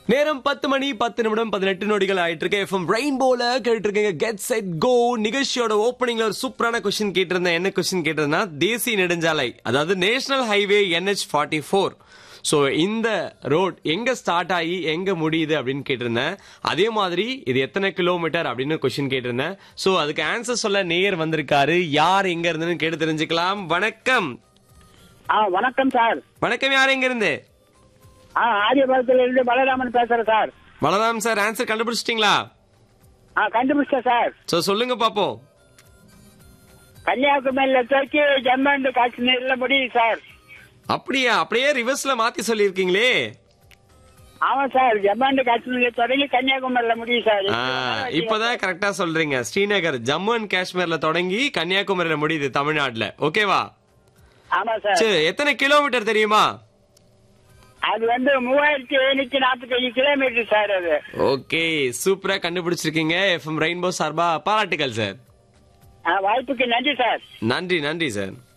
நேரம் 10 மணி 10 நிமிடம் 18 நொடிகள் ஆயிட்டு இருக்கு. எஃப்எம் ரெயின்போல கேட்டு இருக்கீங்க. கெட் செட் கோ நிகழ்ச்சியோட ஓப்பனிங்ல ஒரு சூப்பரான கொஸ்டின் கேட்டிருந்தேன். என்ன கொஸ்டின் கேட்டிருந்தா, தேசிய நெடுஞ்சாலை அதாவது நேஷனல் ஹைவே NH44. சோ இந்த ரோட் எங்க ஸ்டார்ட் ஆகி எங்க முடியுது அப்படின்னு கேட்டிருந்தேன். அதே மாதிரி இது எத்தனை கிலோமீட்டர் அப்படின்னு கொஸ்டின் கேட்டிருந்தேன். சோ அதுக்கு ஆன்சர் சொல்ல நேயர் வந்திருக்காரு. யார் எங்க இருந்துன்னு கேட்டு தெரிஞ்சுக்கலாம். வணக்கம். வணக்கம் சார். வணக்கம். யார் எங்க இருந்து? ஆரியபாளத்துல இருந்து பலராமன் பேசுறேன் சார். பலராம் சார், ஆன்சர் கண்டுபிடிச்சிட்டீங்களா? கண்டுபிடிச்சேன் சார். சோ சொல்லுங்க பாப்போம். கன்னியாகுமரியில துவக்கி ஜம்மு அண்ட் காஷ்மீர்ல முடியுது சார். அப்படியா? அப்படியே ரிவர்ஸ்ல மாத்தி சொல்லிருக்கீங்களே. ஆமா சார், ஜம்மு அண்ட் காஷ்மீர்ல தொடங்கி கன்னியாகுமரியில முடியுது சார். இப்பதான் கரெக்டா சொல்றீங்க. ஸ்ரீநகர் ஜம்மு அண்ட் காஷ்மீர்ல தொடங்கி கன்னியாகுமரியில முடியுது தமிழ்நாட்டுல. ஓகேவா? ஆமா சார். சரி, எத்தனை கிலோமீட்டர் தெரியுமா? அது 3745 கிலோமீட்டர் சார். அது ஓகே, சூப்பரா கண்டுபிடிச்சிருக்கீங்க. எஃப்எம் ரெயின்போ சார்பா பாராட்டுகள் சார். வாய்ப்புக்கு நன்றி சார். நன்றி நன்றி சார்.